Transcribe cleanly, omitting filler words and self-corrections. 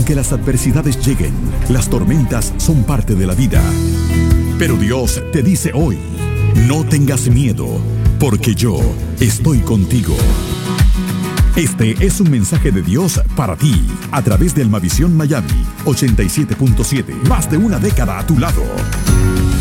Aunque las adversidades lleguen, las tormentas son parte de la vida. Pero Dios te dice hoy, no tengas miedo, porque yo estoy contigo. Este es un mensaje de Dios para ti, a través de Almavisión Miami 87.7, más de una década a tu lado.